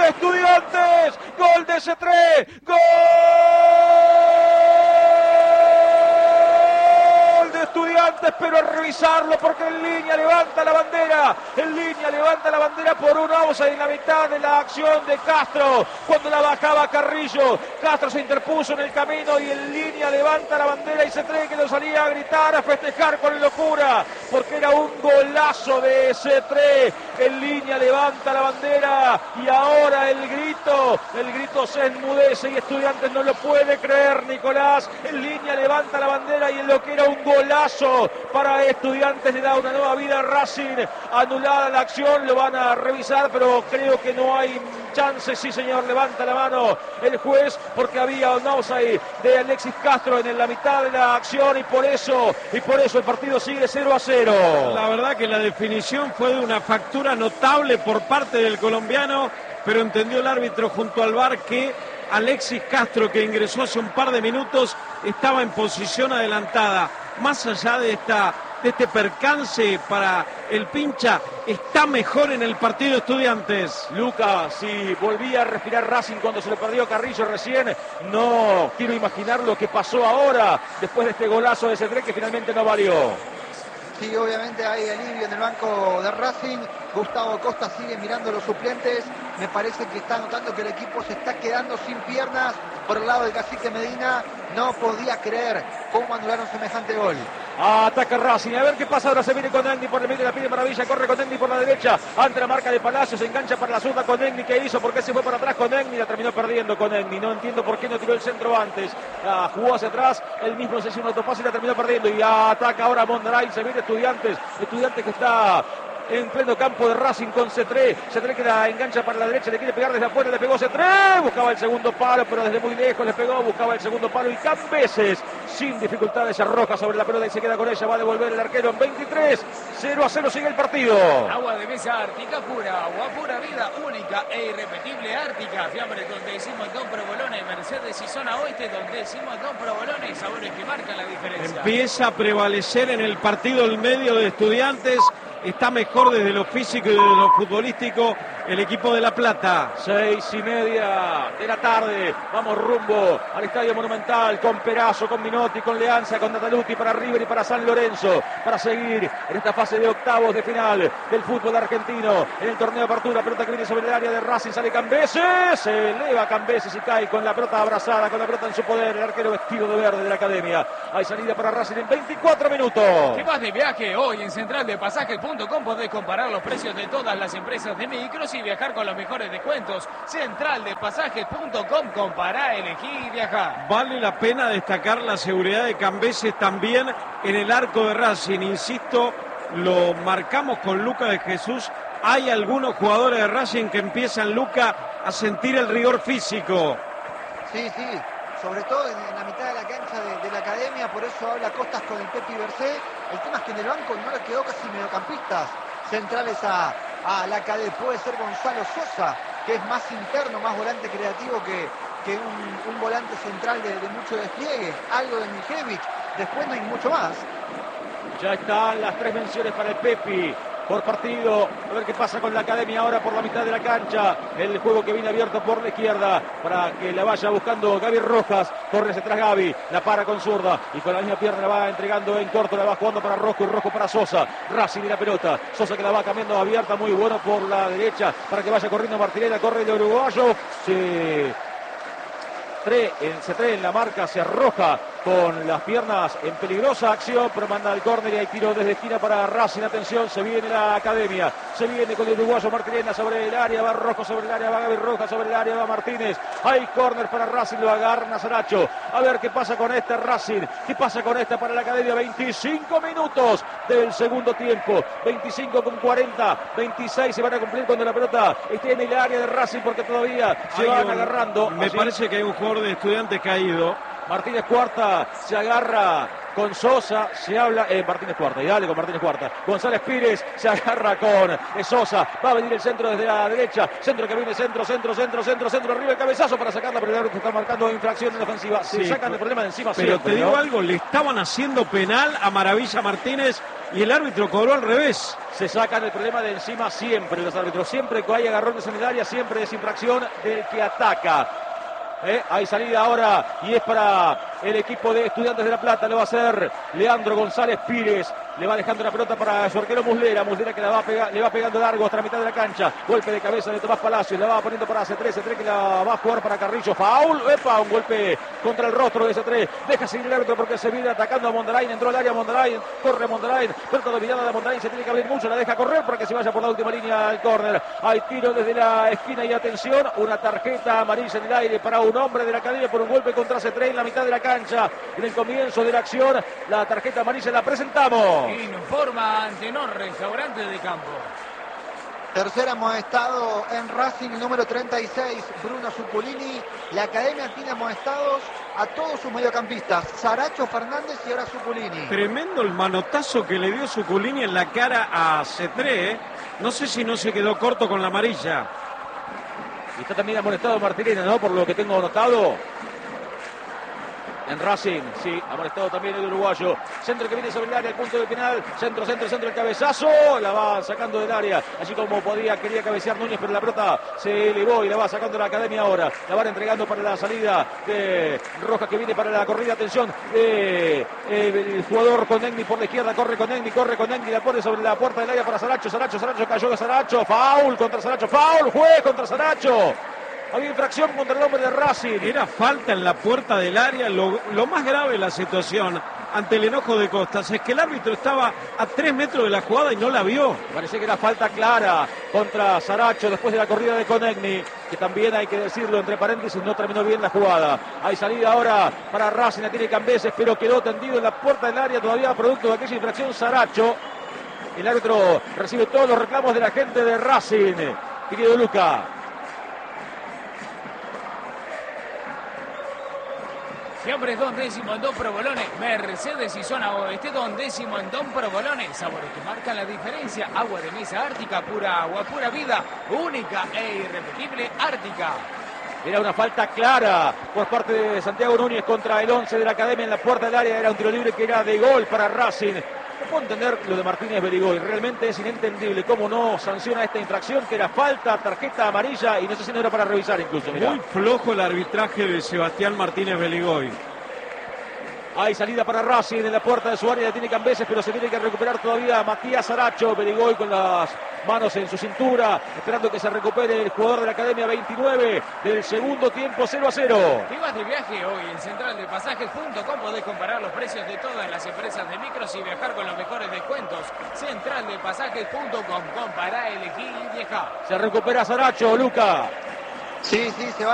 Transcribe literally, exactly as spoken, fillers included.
Estudiantes, gol de C tres, gol de Estudiantes, pero a revisarlo porque en línea levanta la bandera, en línea levanta la bandera por un offside en la mitad de la acción de Castro, cuando la bajaba Carrillo, Castro se interpuso en el camino y en línea levanta la bandera y C tres que lo salía a gritar, a festejar con locura, porque era un golazo de C tres, en línea levanta la bandera y ahora el grito, el grito se enmudece y Estudiantes no lo puede creer, Nicolás, en línea levanta la bandera y en lo que era un golazo para Estudiantes le da una nueva vida a Racing, anulada la acción, lo van a revisar, pero creo que no hay chance. Sí, señor, levanta la mano el juez porque había un offside de Alexis Castro en la mitad de la acción y por eso, y por eso el partido sigue cero a cero. La verdad que la definición fue de una factura notable por parte del colombiano, pero entendió el árbitro junto al V A R que Alexis Castro, que ingresó hace un par de minutos, estaba en posición adelantada. Más allá de esta de este percance para el pincha, está mejor en el partido Estudiantes. Lucas, si volvía a respirar Racing cuando se le perdió Carrillo recién, no quiero imaginar lo que pasó ahora, después de este golazo de C tres que finalmente no valió. Sí, obviamente hay alivio en el banco de Racing. Gustavo Costa sigue mirando los suplentes. Me parece que está notando que el equipo se está quedando sin piernas. Por el lado del Cacique Medina, no podía creer cómo anularon semejante gol. Ataca Racing, a ver qué pasa, ahora se viene con Negni por el medio, la pide maravilla, corre con Negni por la derecha, ante la marca de Palacios, se engancha para la zurda con Negni, ¿qué hizo? ¿Por qué se fue para atrás con Negni? La terminó perdiendo con Negni, no entiendo por qué no tiró el centro antes, la jugó hacia atrás, él mismo se hizo un autopase y la terminó perdiendo, y ataca ahora Mondaray, se viene Estudiantes, Estudiantes que está en pleno campo de Racing con C tres, C tres que la engancha para la derecha, le quiere pegar desde afuera, le pegó C tres, buscaba el segundo palo, pero desde muy lejos le pegó, buscaba el segundo palo y Cambeses, sin dificultades, se arroja sobre la pelota y se queda con ella, va a devolver el arquero en veintitrés, cero a cero sigue el partido. Agua de mesa Ártica pura, agua pura vida, única e irrepetible Ártica, fiambre donde decimos Don Provolone, Mercedes y zona oeste donde decimos Don Provolone, sabores que marcan la diferencia. Empieza a prevalecer en el partido el medio de Estudiantes. Está mejor desde lo físico y desde lo futbolístico el equipo de La Plata. Seis y media de la tarde. Vamos rumbo al Estadio Monumental con Perazo, con Minotti, con Leanza, con Nataluti para River y para San Lorenzo. Para seguir en esta fase de octavos de final del fútbol argentino. En el torneo de apertura, pelota que viene sobre el área de Racing. Sale Cambeses. Se eleva Cambeses y cae con la pelota abrazada, con la pelota en su poder. El arquero vestido de verde de la academia. Hay salida para Racing en veinticuatro minutos. ¿Qué vas de viaje? Hoy en Central de Pasajes punto com podés comparar los precios de todas las empresas de micros y viajar con los mejores descuentos. Central de Pasajes punto com, compará, elegí y viajar. Vale la pena destacar la seguridad de Cambeses también en el arco de Racing. Insisto, lo marcamos con Luca de Jesús. Hay algunos jugadores de Racing que empiezan, Luca, a sentir el rigor físico. Sí, sí, sobre todo en, en la mitad de la cancha de, de la academia, por eso habla Costas con el Pepi Bercé. El tema es que en el banco no le quedó casi mediocampistas centrales a, a la academia. Puede ser Gonzalo Sosa, que es más interno, más volante creativo que, que un, un volante central de, de mucho despliegue. Algo de Mijevic, después no hay mucho más. Ya están las tres menciones para el Pepi por partido. A ver qué pasa con la academia ahora por la mitad de la cancha. El juego que viene abierto por la izquierda para que la vaya buscando Gaby Rojas. Corre hacia atrás Gaby, la para con zurda y con la misma pierna la va entregando en corto, la va jugando para Rosco y Rosco para Sosa. Racing y la pelota. Sosa que la va cambiando abierta, muy bueno por la derecha para que vaya corriendo Martinelli. Corre el uruguayo. Se... C tres en la marca, se arroja con las piernas en peligrosa acción, pero manda al córner y hay tiro desde esquina para Racing. Atención, se viene la academia, se viene con el uruguayo Martínez sobre el área, va Rojo sobre el área, va Gaby Rojas sobre el área, va Martínez. Hay córner para Racing, lo agarra Nazaracho. A ver qué pasa con este Racing, qué pasa con esta para la academia. veinticinco minutos del segundo tiempo, veinticinco con cuarenta, veintiséis se van a cumplir cuando la pelota esté en el área de Racing porque todavía se hay van un, agarrando. Me Así, parece que hay un jugador de Estudiantes caído. Martínez Cuarta se agarra con Sosa, se habla, eh, Martínez Cuarta, y dale con Martínez Cuarta. González Pires se agarra con eh, Sosa, va a venir el centro desde la derecha, centro que viene, centro, centro, centro, centro, centro, arriba el cabezazo para sacarla, pero el árbitro está marcando infracción en ofensiva. Se sí, sacan el problema de encima pero siempre, te digo ¿no? algo, le estaban haciendo penal a Maravilla Martínez y el árbitro cobró al revés. Se sacan el problema de encima siempre los árbitros, siempre que hay agarrones en el área, siempre es infracción del que ataca. Eh, hay salida ahora y es para el equipo de Estudiantes de La Plata. Lo va a hacer Leandro González Pires. Le va dejando la pelota para su arquero Muslera. Muslera que la va pega, le va pegando largo hasta la mitad de la cancha. Golpe de cabeza de Tomás Palacios. La va poniendo para C tres. C tres que la va a jugar para Carrillo. Foul. Epa, un golpe contra el rostro de C tres. Deja seguir el árbitro porque se viene atacando a Mondarain. Entró al área Mondarain. Corre Mondarain. Pelota dominada de Mondarain. Se tiene que abrir mucho. La deja correr para que se vaya por la última línea al córner. Hay tiro desde la esquina y atención. Una tarjeta amarilla en el aire para un hombre de la academia por un golpe contra C tres en la mitad de la cancha. En el comienzo de la acción, la tarjeta amarilla la presentamos. Informa Antenor, restaurante de campo. Tercer amonestado en Racing, el número treinta y seis, Bruno Zuculini. La academia tiene amonestados a todos sus mediocampistas, Saracho, Fernández y ahora Zuculini. Tremendo el manotazo que le dio Zuculini en la cara a C tres. No sé si no se quedó corto con la amarilla. Y está también amonestado Martínez, ¿no? Por lo que tengo anotado. En Racing, sí, amonestado también el uruguayo. Centro que viene sobre el área, el punto de penal. Centro, centro, centro, el cabezazo. La va sacando del área. Así como podía, quería cabecear Núñez, pero la pelota se elevó y la va sacando la academia ahora. La van entregando para la salida de Rojas que viene para la corrida. Atención, eh, eh, el jugador con Negni por la izquierda. Corre con Negni, corre con Negni. La pone sobre la puerta del área para Saracho. Saracho, Saracho, cayó de Saracho. Foul contra Saracho. Foul, juez contra Saracho. Había infracción contra el hombre de Racing. Era falta en la puerta del área. Lo, lo más grave de la situación ante el enojo de Costas es que el árbitro estaba a tres metros de la jugada y no la vio. Parece que era falta clara contra Saracho después de la corrida de Conegni, que también hay que decirlo entre paréntesis, no terminó bien la jugada. Hay salida ahora para Racing, la tiene Cambeses, pero quedó tendido en la puerta del área todavía producto de aquella infracción Saracho. El árbitro recibe todos los reclamos de la gente de Racing. Querido Luca. Siempre es don décimo en Don Provolone, Mercedes y zona oeste, don décimo en Don Provolone, sabores que marcan la diferencia, agua de mesa Ártica, pura agua, pura vida, única e irrepetible Ártica. Era una falta clara por parte de Santiago Núñez contra el once de la academia en la puerta del área, era un tiro libre que era de gol para Racing. No puedo entender lo de Martínez Berigoy, realmente es inentendible cómo no sanciona esta infracción, que era falta, tarjeta amarilla y no sé si no era para revisar incluso. Mirá. Muy flojo el arbitraje de Sebastián Martínez Berigoy. Hay salida para Racing en la puerta de su área, tiene Cambeses, pero se tiene que recuperar todavía Matías Saracho. Berigoy con las manos en su cintura, esperando que se recupere el jugador de la academia. Veintinueve del segundo tiempo, cero a cero. Si vas de viaje hoy en central de pasajes punto com podés comparar los precios de todas las empresas de micros y viajar con los mejores descuentos. central de pasajes punto com, compará, elegí y viajá. Se recupera Saracho, Luca. Sí, sí, se va.